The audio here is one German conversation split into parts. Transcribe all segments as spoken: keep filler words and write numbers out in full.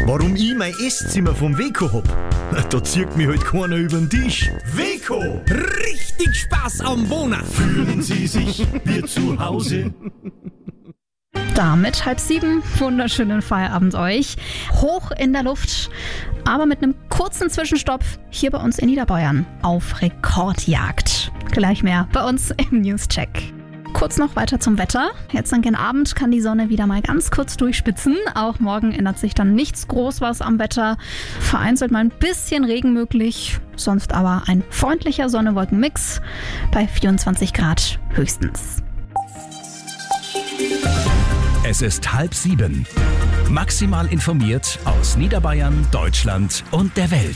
Warum ich mein Esszimmer vom Weco hab? Da zieht mich halt keiner über den Tisch. Weco! Richtig Spaß am Wohnen. Fühlen Sie sich wie zu Hause? Damit halb sieben, wunderschönen Feierabend euch. Hoch in der Luft, aber mit einem kurzen Zwischenstopp hier bei uns in Niederbayern auf Rekordjagd. Gleich mehr bei uns im Newscheck. Kurz noch weiter zum Wetter. Jetzt dann gegen Abend kann die Sonne wieder mal ganz kurz durchspitzen. Auch morgen ändert sich dann nichts groß was am Wetter. Vereinzelt mal ein bisschen Regen möglich, sonst aber ein freundlicher Sonne-Wolken-Mix bei vierundzwanzig Grad höchstens. Es ist halb sieben. Maximal informiert aus Niederbayern, Deutschland und der Welt.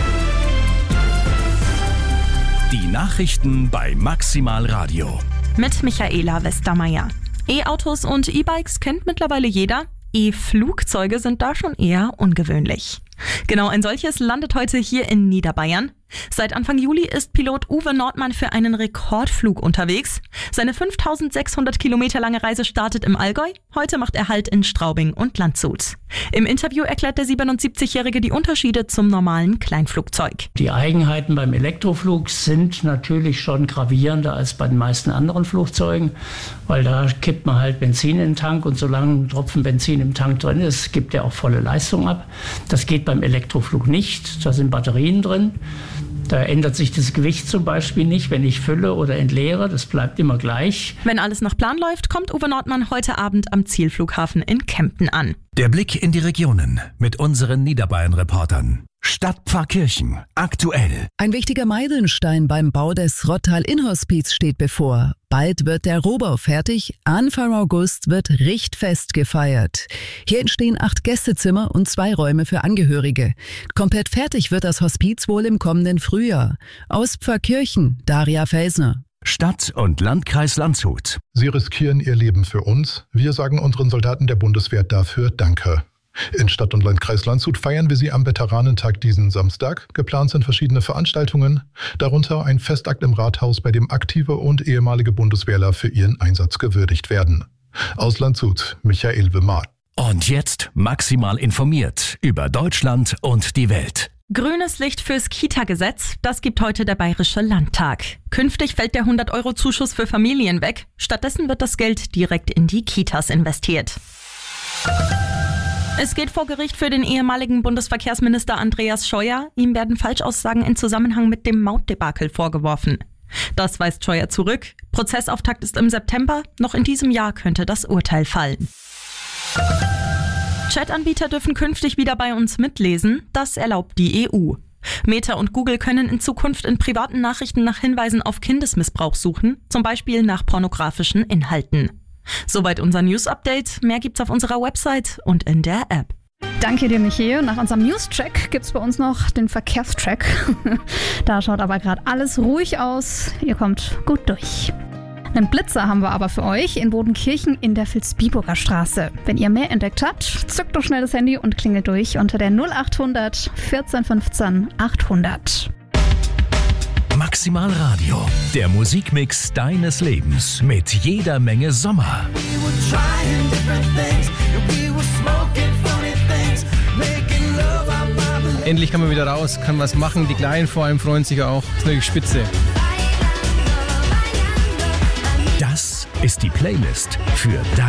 Die Nachrichten bei Maximal Radio. Mit Michaela Westermeier. E-Autos und E-Bikes kennt mittlerweile jeder. E-Flugzeuge sind da schon eher ungewöhnlich. Genau ein solches landet heute hier in Niederbayern. Seit Anfang Juli ist Pilot Uwe Nordmann für einen Rekordflug unterwegs. Seine fünftausendsechshundert Kilometer lange Reise startet im Allgäu. Heute macht er Halt in Straubing und Landshut. Im Interview erklärt der siebenundsiebzigjährige die Unterschiede zum normalen Kleinflugzeug. Die Eigenheiten beim Elektroflug sind natürlich schon gravierender als bei den meisten anderen Flugzeugen, weil da kippt man halt Benzin in den Tank und solange ein Tropfen Benzin im Tank drin ist, gibt er auch volle Leistung ab. Das geht beim Elektroflug nicht, da sind Batterien drin. Da ändert sich das Gewicht zum Beispiel nicht, wenn ich fülle oder entleere. Das bleibt immer gleich. Wenn alles nach Plan läuft, kommt Uwe Nordmann heute Abend am Zielflughafen in Kempten an. Der Blick in die Regionen mit unseren Niederbayern-Reportern. Stadtpfarrkirchen. Aktuell. Ein wichtiger Meilenstein beim Bau des Rottal-Innhospiz steht bevor. Bald wird der Rohbau fertig. Anfang August wird Richtfest gefeiert. Hier entstehen acht Gästezimmer und zwei Räume für Angehörige. Komplett fertig wird das Hospiz wohl im kommenden Frühjahr. Aus Pfarrkirchen, Daria Felsner. Stadt- und Landkreis Landshut. Sie riskieren ihr Leben für uns. Wir sagen unseren Soldaten der Bundeswehr dafür Danke. In Stadt- und Landkreis Landshut feiern wir sie am Veteranentag diesen Samstag. Geplant sind verschiedene Veranstaltungen, darunter ein Festakt im Rathaus, bei dem aktive und ehemalige Bundeswehrler für ihren Einsatz gewürdigt werden. Aus Landshut, Michael Wimmer. Und jetzt maximal informiert über Deutschland und die Welt. Grünes Licht fürs Kita-Gesetz, das gibt heute der Bayerische Landtag. Künftig fällt der hundert-Euro-Zuschuss für Familien weg. Stattdessen wird das Geld direkt in die Kitas investiert. Es geht vor Gericht für den ehemaligen Bundesverkehrsminister Andreas Scheuer. Ihm werden Falschaussagen in Zusammenhang mit dem Mautdebakel vorgeworfen. Das weist Scheuer zurück. Prozessauftakt ist im September. Noch in diesem Jahr könnte das Urteil fallen. Chatanbieter dürfen künftig wieder bei uns mitlesen. Das erlaubt die E U. Meta und Google können in Zukunft in privaten Nachrichten nach Hinweisen auf Kindesmissbrauch suchen, zum Beispiel nach pornografischen Inhalten. Soweit unser News-Update. Mehr gibt's auf unserer Website und in der App. Danke dir, Michael. Nach unserem News-Check gibt's bei uns noch den Verkehrstrack. Da schaut aber gerade alles ruhig aus. Ihr kommt gut durch. Einen Blitzer haben wir aber für euch in Bodenkirchen in der Vilsbiburger Straße. Wenn ihr mehr entdeckt habt, zückt doch schnell das Handy und klingelt durch unter der null achthundert vierzehn fünfzehn achthundert. Maximal Radio, der Musikmix deines Lebens mit jeder Menge Sommer. Endlich kann man wieder raus, kann was machen. Die Kleinen vor allem freuen sich auch. Das ist natürlich spitze. Das ist die Playlist für